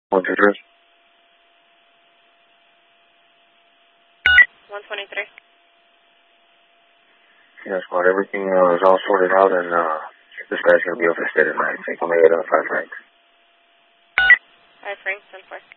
123. 123. Yes, squad. Everything is all sorted out, and dispatch going to be overstated tonight. Take on 8 on 5 Frank. 5 Frank, 10-4.